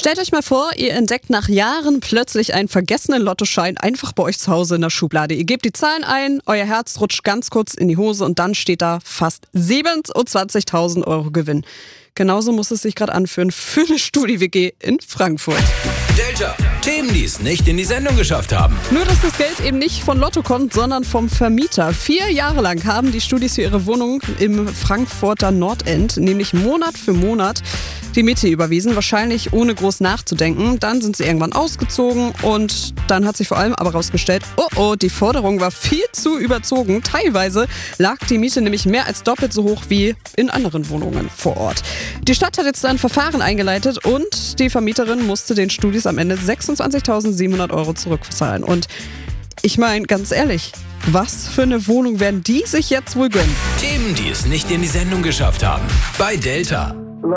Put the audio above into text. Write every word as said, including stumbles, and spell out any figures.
Stellt euch mal vor, ihr entdeckt nach Jahren plötzlich einen vergessenen Lottoschein einfach bei euch zu Hause in der Schublade. Ihr gebt die Zahlen ein, euer Herz rutscht ganz kurz in die Hose und dann steht da fast siebenundzwanzigtausend Euro Gewinn. Genauso muss es sich gerade anfühlen für eine Studi-W G in Frankfurt. Delta, Themen, die es nicht in die Sendung geschafft haben. Nur, dass das Geld eben nicht von Lotto kommt, sondern vom Vermieter. Vier Jahre lang haben die Studis für ihre Wohnung im Frankfurter Nordend, nämlich Monat für Monat, die Miete überwiesen, wahrscheinlich ohne groß nachzudenken. Dann sind sie irgendwann ausgezogen und dann hat sich vor allem aber rausgestellt, oh oh, die Forderung war viel zu überzogen. Teilweise lag die Miete nämlich mehr als doppelt so hoch wie in anderen Wohnungen vor Ort. Die Stadt hat jetzt ein Verfahren eingeleitet und die Vermieterin musste den Studis am Ende sechsundzwanzigtausendsiebenhundert Euro zurückzahlen. Und ich meine, ganz ehrlich, was für eine Wohnung werden die sich jetzt wohl gönnen? Themen, die es nicht in die Sendung geschafft haben. Bei Delta.